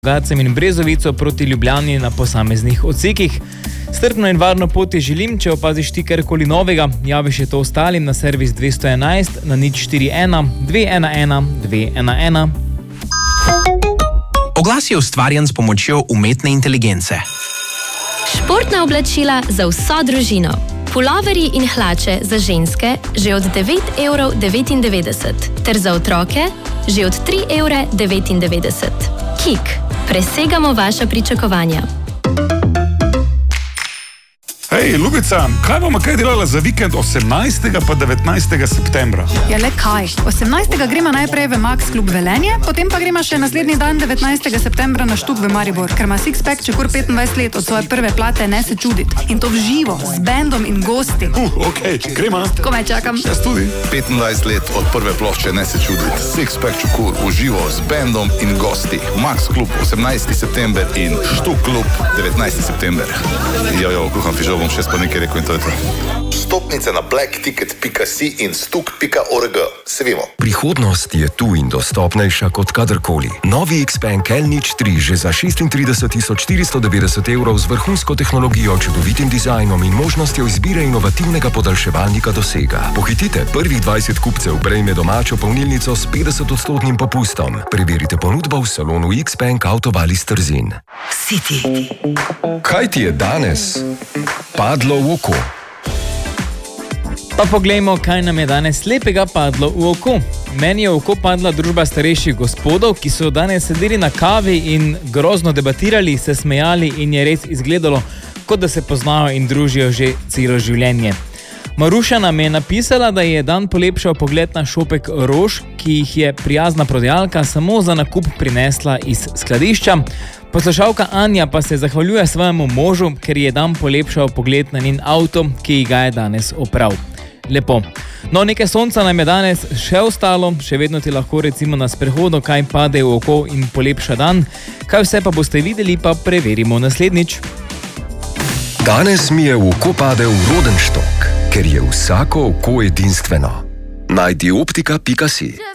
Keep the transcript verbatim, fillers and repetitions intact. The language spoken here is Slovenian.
Gacem in Brezovico proti Ljubljani na posameznih odsekih. Strpno in varno pot ti želim, če opaziš ti karkoli novega, javi še to ostalim na servis dvesto enajst na nič štiri ena dve ena ena dve ena ena. Oglas je ustvarjen s pomočjo umetne inteligence. Športna oblačila za vso družino. Puloverji in hlače za ženske že od devet evrov devetindevetdeset ter za otroke že od tri evre devetindevetdeset. Kik. Presegamo vaša pričakovanja. Hej, Ljubica, kaj bomo kaj delala za vikend osemnajstega pa devetnajstega septembra? Ja, le kaj? osemnajstega gremo najprej v Max klub Velenje, potem pa gremo še naslednji dan devetnajstega septembra na Štuk v Maribor, ker ima Sixpack čekor petindvajset let od svoje prve plate, ne se čudit. In to v živo, z bendom in gosti. Uh, okej, okay, gremo. Komaj čakam. Jaz tudi. petindvajset let od prve plošče, ne se čudit. Sixpack čekor v živo, z bendom in gosti. Max klub osemnajstega september in Štuk klub devetnajstega september. Jo, jo, kuham fižol. Bom še pa nekaj rekel in to je to. Stopnice na black ticket pika si in stuk pika org. Se vemo. Prihodnost je tu in dostopnejša kot kadarkoli. Novi Xpeng L nič tri že za šestintrideset tisoč štiristo devetdeset evrov z vrhunsko tehnologijo, čudovitim dizajnom in možnostjo izbire inovativnega podaljševalnika dosega. Pohitite, prvih dvajset kupcev prejme domačo polnilnico s petdesetodstotnim popustom. Preverite ponudbo v salonu Xpeng Avtovalis Trzin. City. Kaj ti je danes padlo v oko? Pa poglejmo, kaj nam je danes lepega padlo v oko. Meni je v oko padla družba starejših gospodov, ki so danes sedeli na kavi in grozno debatirali, se smejali in je res izgledalo, kot da se poznajo in družijo že celo življenje. Maruša nam je napisala, da je dan polepšal pogled na šopek rož, ki jih je prijazna prodajalka samo za nakup prinesla iz skladišča. Poslušalka Anja pa se zahvaljuje svojemu možu, ker je dan polepšal pogled na njen avto, ki ga je danes opral. Lepo. No, nekaj sonca nam je danes še ostalo, še vedno ti lahko recimo na sprehodu kaj pade v oko in polepša dan. Kaj vse pa boste videli, pa preverimo naslednjič. Danes mi je v oko padel Rodenštok, ker je vsako oko edinstveno. Najdi optika pika si.